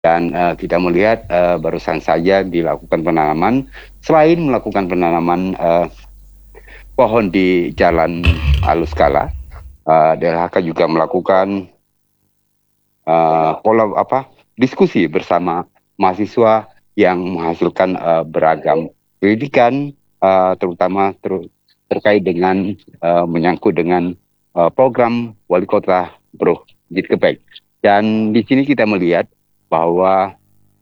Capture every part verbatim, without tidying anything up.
Dan uh, kita melihat uh, barusan saja dilakukan penanaman, selain melakukan penanaman uh, pohon di Jalan Aluskala, uh, D L H K juga melakukan uh, pola apa diskusi bersama mahasiswa yang menghasilkan uh, beragam pendidikan, uh, terutama ter terkait dengan uh, menyangkut dengan uh, program wali kota Bro Jit Kepeng. Dan di sini kita melihat bahwa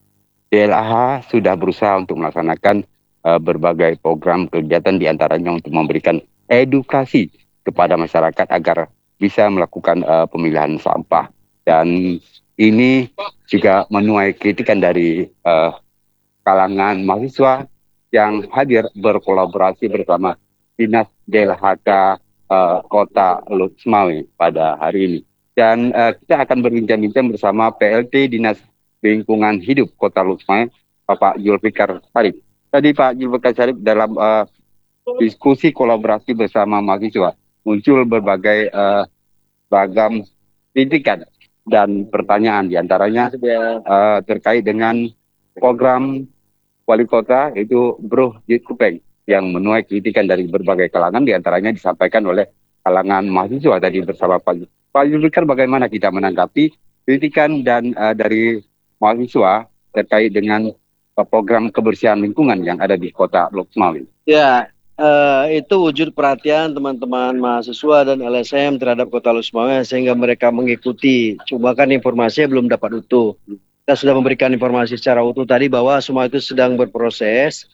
D L H sudah berusaha untuk melaksanakan uh, berbagai program kegiatan, diantaranya untuk memberikan edukasi kepada masyarakat agar bisa melakukan uh, pemilihan sampah. Dan ini juga menuai kritikan dari uh, kalangan mahasiswa yang hadir berkolaborasi bersama Dinas D L H K uh, Kota Lutmawi pada hari ini. Dan uh, kita akan berbincang-bincang bersama P L T Dinas Lingkungan Hidup Kota Lutmawi, Bapak Zulfikar Sarif. Tadi Pak Zulfikar Sarif dalam uh, diskusi kolaborasi bersama mahasiswa muncul berbagai uh, bagam kritikan dan pertanyaan, diantaranya uh, terkait dengan program wali kota itu Bro Jit Kepeng yang menuai kritikan dari berbagai kalangan, diantaranya disampaikan oleh kalangan mahasiswa tadi bersama Pak Pak Zulfikar. Bagaimana kita menanggapi kritikan dan uh, dari mahasiswa terkait dengan uh, program kebersihan lingkungan yang ada di Kota Lutmawi? Ya, uh, itu wujud perhatian teman-teman mahasiswa dan L S M terhadap Kota Lutmawi sehingga mereka mengikuti. Cuma kan informasinya belum dapat utuh. Kita sudah memberikan informasi secara utuh tadi bahwa semua itu sedang berproses.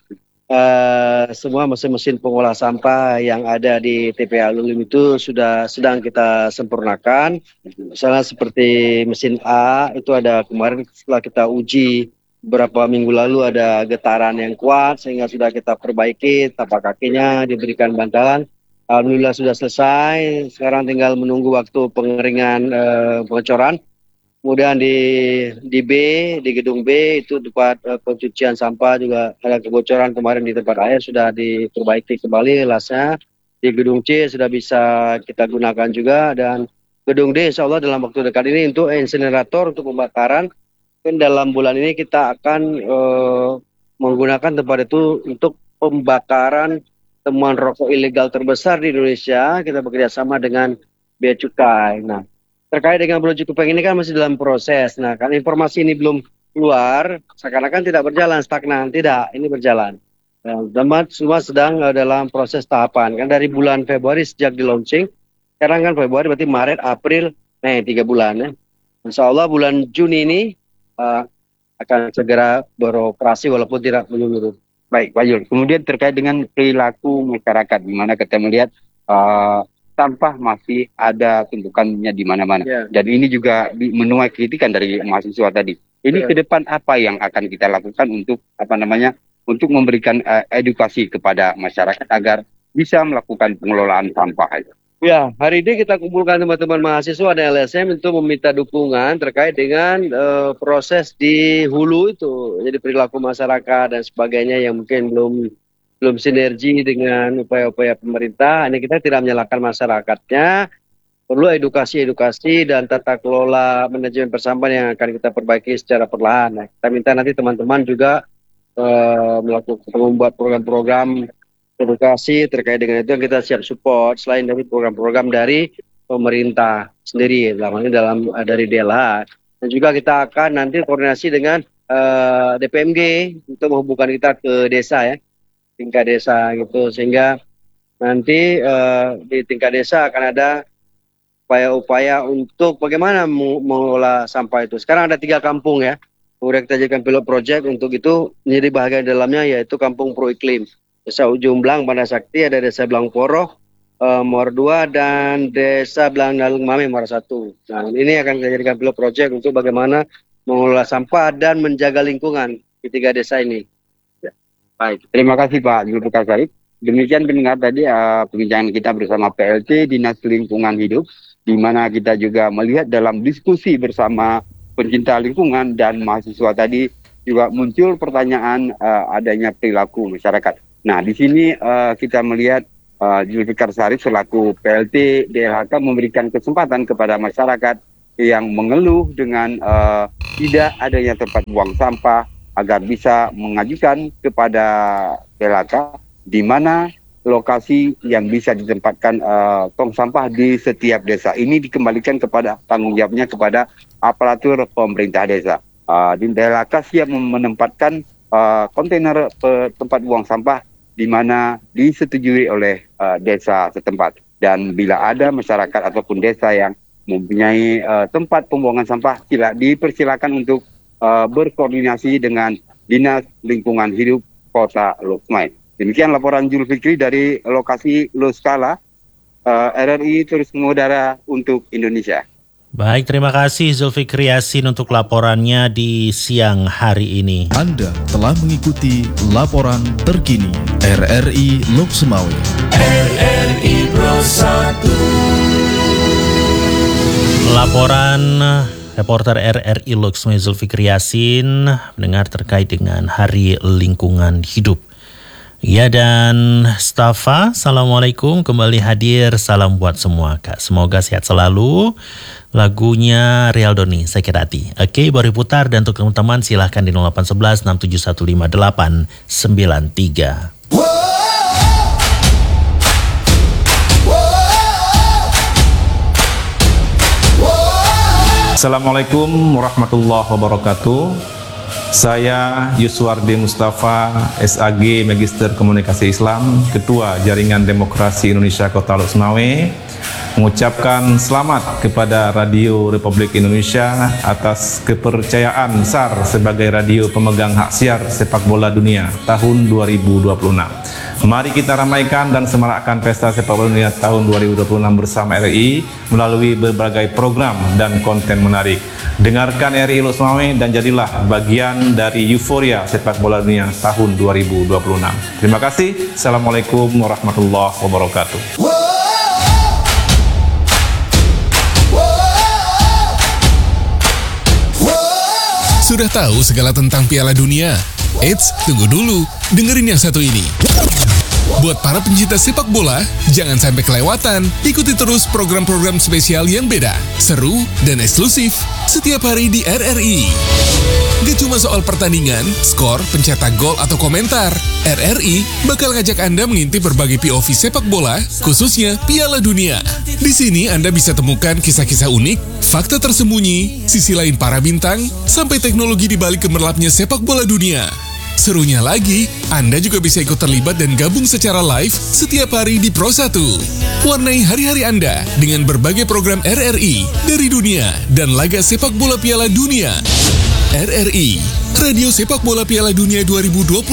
Uh, semua mesin-mesin pengolah sampah yang ada di T P A Lulim itu sudah sedang kita sempurnakan. Misalnya seperti mesin A itu ada kemarin setelah kita uji beberapa minggu lalu ada getaran yang kuat sehingga sudah kita perbaiki, tapak kakinya diberikan bantalan. Alhamdulillah sudah selesai. Sekarang tinggal menunggu waktu pengeringan uh, pengecoran. Kemudian di di B, di gedung B itu tempat uh, pencucian sampah juga ada kebocoran kemarin di tempat air sudah diperbaiki kembali lasnya. Di gedung C sudah bisa kita gunakan juga, dan gedung D insya Allah dalam waktu dekat ini untuk insinerator untuk pembakaran. Dan dalam bulan ini kita akan uh, menggunakan tempat itu untuk pembakaran temuan rokok ilegal terbesar di Indonesia. Kita bekerjasama dengan Bea Cukai. Nah, terkait dengan Bro Jit Kepeng ini kan masih dalam proses. Nah, kan informasi ini belum keluar, seakan-akan tidak berjalan, stagnan. Tidak, ini berjalan. Nah, semua sedang uh, dalam proses tahapan. Kan dari bulan Februari sejak di launching, sekarang kan Februari berarti Maret, April, Mei, tiga bulan ya. Insya Allah bulan Juni ini uh, akan segera beroperasi walaupun tidak menyeluruh. Baik, Pak Yul. Kemudian terkait dengan perilaku masyarakat, di mana kita melihat uh, sampah masih ada tumpukannya di mana-mana. Yeah. Dan ini juga menuai kritikan dari mahasiswa tadi. Ini yeah. Ke depan apa yang akan kita lakukan untuk apa namanya untuk memberikan uh, edukasi kepada masyarakat agar bisa melakukan pengelolaan sampah? Ya, hari ini kita kumpulkan teman-teman mahasiswa dan L S M untuk meminta dukungan terkait dengan uh, proses di hulu itu, jadi perilaku masyarakat dan sebagainya yang mungkin belum belum sinergi dengan upaya-upaya pemerintah. Ini kita tidak menyalahkan masyarakatnya, perlu edukasi-edukasi dan tata kelola manajemen persampahan yang akan kita perbaiki secara perlahan. Nah, kita minta nanti teman-teman juga uh, melakukan membuat program-program edukasi terkait dengan itu yang kita siap support selain dari program-program dari pemerintah sendiri, dalam ini dalam dari D L H. Dan juga kita akan nanti koordinasi dengan uh, D P M G untuk menghubungkan kita ke desa ya, tingkat desa gitu, sehingga nanti uh, di tingkat desa akan ada upaya-upaya untuk bagaimana mengelola sampah itu. Sekarang ada tiga kampung ya, kemudian kita jadikan pilot project untuk itu, menjadi bahagian dalamnya yaitu Kampung Pro Iklim. Desa Ujung Blang, Banda Sakti, ada Desa Blang Poroh, uh, Muara dua, dan Desa Blang Nalung Mame, Muara satu. Nah, ini akan kita jadikan pilot project untuk bagaimana mengelola sampah dan menjaga lingkungan di tiga desa ini. Ya. Baik, terima kasih Pak Zulfikar Sarif. Demikian pendengar tadi uh, perbincangan kita bersama P L T Dinas Lingkungan Hidup, di mana kita juga melihat dalam diskusi bersama pencinta lingkungan dan mahasiswa tadi juga muncul pertanyaan uh, adanya perilaku masyarakat. Nah, di sini uh, kita melihat uh, Zulfikar Sarif selaku P L T D L H K memberikan kesempatan kepada masyarakat yang mengeluh dengan uh, tidak adanya tempat buang sampah agar bisa mengajukan kepada D L H K di mana lokasi yang bisa ditempatkan uh, tong sampah di setiap desa. Ini dikembalikan kepada tanggung jawabnya kepada aparatur pemerintah desa. Uh, di D L H K siap menempatkan uh, kontainer pe- tempat buang sampah di mana disetujui oleh uh, desa setempat. Dan bila ada masyarakat ataupun desa yang mempunyai uh, tempat pembuangan sampah, sila dipersilakan untuk uh, berkoordinasi dengan Dinas Lingkungan Hidup Kota Lok Sumai. Demikian laporan Zulfikri dari lokasi Luskala, uh, R R I terus mengudara untuk Indonesia. Baik, terima kasih Zulfikri Yasin untuk laporannya di siang hari ini. Anda telah mengikuti laporan terkini R R I Lok Sumawe. R R I Pro satu. Laporan reporter R R I Lok Sumawe Zulfikri Yasin mendengar terkait dengan Hari Lingkungan Hidup. Ya, dan Stafa, Assalamualaikum, kembali hadir, salam buat semua Kak. Semoga sehat selalu. Lagunya Real Doni, Sakit Hati. Oke, baru putar, dan untuk teman-teman silahkan di nol delapan satu satu enam tujuh satu lima delapan sembilan tiga. Assalamualaikum warahmatullahi wabarakatuh. Saya Yuswardi Mustafa, S A G Magister Komunikasi Islam, Ketua Jaringan Demokrasi Indonesia Kota Lok Sumawe, mengucapkan selamat kepada Radio Republik Indonesia atas kepercayaan S A R sebagai radio pemegang hak siar sepak bola dunia tahun dua ribu dua puluh enam. Mari kita ramaikan dan semarakkan pesta sepak bola dunia tahun dua ribu dua puluh enam bersama R R I melalui berbagai program dan konten menarik. Dengarkan R R I Lok Sumawe dan jadilah bagian dari euforia sepak bola dunia tahun dua ribu dua puluh enam. Terima kasih. Assalamualaikum warahmatullahi wabarakatuh. Sudah tahu segala tentang Piala Dunia? Eits, tunggu dulu. Dengerin yang satu ini. Buat para pencinta sepak bola, jangan sampai kelewatan. Ikuti terus program-program spesial yang beda, seru, dan eksklusif setiap hari di R R I. Gak cuma soal pertandingan, skor, pencetak gol, atau komentar. R R I bakal ngajak Anda mengintip berbagai P O V sepak bola, khususnya Piala Dunia. Di sini Anda bisa temukan kisah-kisah unik, fakta tersembunyi, sisi lain para bintang, sampai teknologi di balik gemerlapnya sepak bola dunia. Serunya lagi, Anda juga bisa ikut terlibat dan gabung secara live setiap hari di Pro satu. Warnai hari-hari Anda dengan berbagai program R R I dari dunia dan laga sepak bola Piala Dunia. R R I, Radio Sepak Bola Piala Dunia dua ribu dua puluh